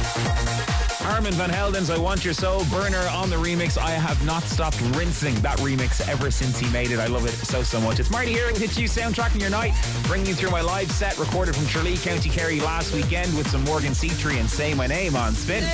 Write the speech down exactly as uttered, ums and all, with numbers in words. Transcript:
Armin van Helden's I Want Your Soul, Burner on the remix. I have not stopped rinsing that remix ever since he made it. I love it so, so much. It's Marty here with Hit You soundtracking your night, bringing you through my live set recorded from Tralee, County Kerry last weekend with some Morgan Seatree and Say My Name on Spin.